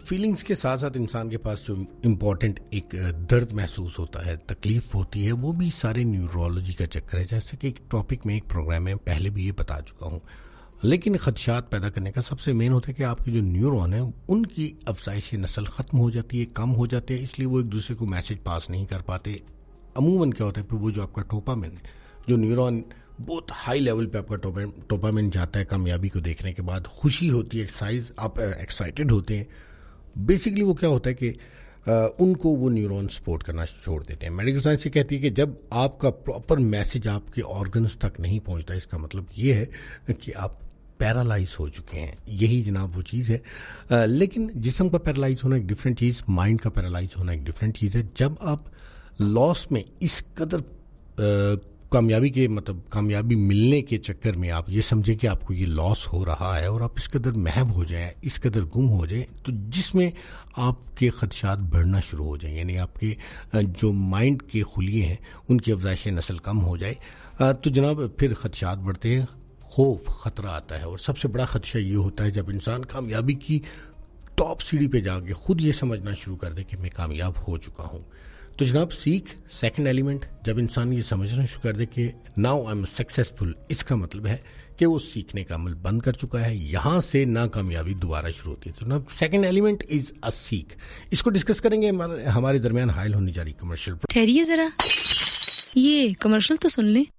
Feelings के साथ साथ इंसान के पास जो इम्पोर्टेंट एक दर्द महसूस होता है, तकलीफ होती है, वो भी सारे न्यूरोलॉजी का चक्कर है। जैसे कि एक टॉपिक में एक प्रोग्राम में पहले भी ये बता चुका हूँ। लेकिन खदशात पैदा करने का सबसे मेन होता है कि आपके जो न्यूरॉन है उनकी अफजाइश नस्ल ख़त्म हो जाती है, कम हो जाते हैं, इसलिए वो एक दूसरे को मैसेज पास नहीं कर पाते। अमूमन क्या होता है फिर वो जो आपका डोपामिन है, जो न्यूरॉन बहुत हाई लेवल पे आपका डोपामिन जाता है कामयाबी को देखने के बाद, खुशी होती है, आप एक्साइटेड होते हैं। बेसिकली वो क्या होता है कि उनको वो न्यूरॉन सपोर्ट करना छोड़ देते हैं। मेडिकल साइंस ये कहती है कि जब आपका प्रॉपर मैसेज आपके ऑर्गन्स तक नहीं पहुंचता, इसका मतलब ये है कि आप पैरालाइज हो चुके हैं। यही जनाब वो चीज़ है। लेकिन जिस्म का पैरालाइज होना एक डिफरेंट चीज़, माइंड का पैरालाइज होना एक डिफरेंट चीज़ है। जब आप लॉस में इस कदर कामयाबी मिलने के चक्कर में आप ये समझें कि आपको ये लॉस हो रहा है और आप इस कदर महव हो जाएं, इस कदर गुम हो जाएं, तो जिसमें आपके खदशात बढ़ना शुरू हो जाएं, यानी आपके जो माइंड के खुलिए हैं उनकी अफजाइश नस्ल कम हो जाए, तो जनाब फिर खदशात बढ़ते हैं, खौफ, ख़तरा आता है। और सबसे बड़ा खदशा ये होता है जब इंसान कामयाबी की टॉप सीढ़ी पे जाके खुद ये समझना शुरू कर दे कि मैं कामयाब हो चुका हूँ। तो जनाब सीख, सेकंड एलिमेंट, जब इंसान ये समझना शुरू कर दे कि नाउ आई एम सक्सेसफुल, इसका मतलब है कि वो सीखने का अमल बंद कर चुका है, यहाँ से नाकामयाबी दोबारा शुरू होती है। तो ना सेकंड एलिमेंट इज अ सीख। इसको डिस्कस करेंगे हमारे दरमियान हायल होने जा रही कमर्शियल। ठहरिए जरा, ये कमर्शियल तो सुन ले।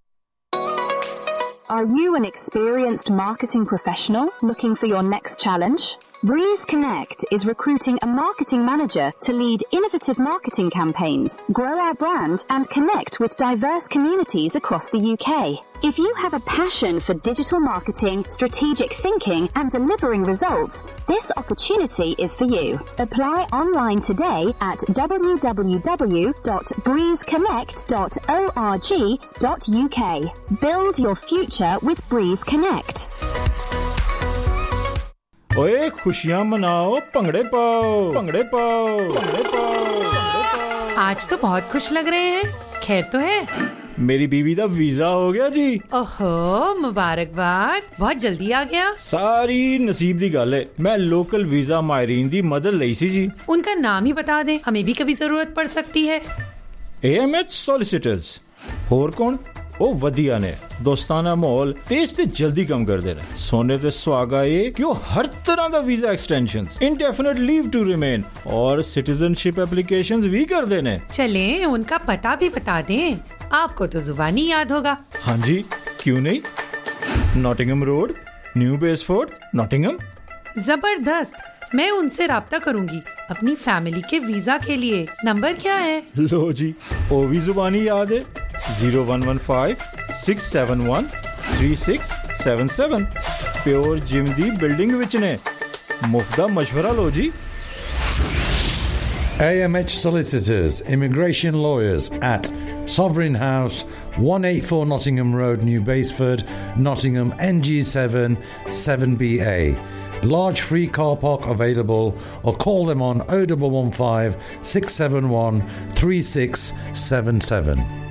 Are you an experienced marketing professional looking for your next challenge? Breeze Connect is recruiting a marketing manager to lead innovative marketing campaigns, grow our brand, and connect with diverse communities across the UK. If you have a passion for digital marketing, strategic thinking, and delivering results, this opportunity is for you. Apply online today at www.breezeconnect.org.uk. Build your future with Breeze Connect. ओए खुशियां मनाओ, भंगड़े पाओ, भंगड़े पाओ, भंगड़े पाओ। आज तो बहुत खुश लग रहे हैं, खैर तो है? मेरी बीवी दा वीजा हो गया जी। ओहो, मुबारकबाद, बहुत जल्दी आ गया। सारी नसीब दी गल है। मैं लोकल वीजा मायरीन दी मदद लई सी जी। उनका नाम ही बता दें, हमें भी कभी जरूरत पड़ सकती है। AMH solicitors. होर कौन? ओ वधिया ने दोस्ताना माहौल, तेज ते जल्दी कम कर दे रहे। सोने ते सुहागा ये कि हर तरह का visa extensions, indefinite leave to remain और सिटीजनशिप एप्लीकेशंस भी कर देने। चलें, उनका पता भी बता दें, आपको तो जुबानी याद होगा। हाँ जी, क्यों नहीं। Nottingham road, new बेसफोर्ड, Nottingham. जबरदस्त, मैं उनसे राब्ता करूंगी अपनी फैमिली के वीजा के लिए। नंबर क्या है? लो जी, ओ भी जुबानी याद है। 0115-671-3677। प्योर जिम दी बिल्डिंग विच ने। मुफ्ता मशवरा लो जी। AMH Solicitors, Immigration Lawyers at Sovereign House, 184 Nottingham Road, New Basford, Nottingham, NG7 7BA. Large free car park available, or call them on 0115 671 3677.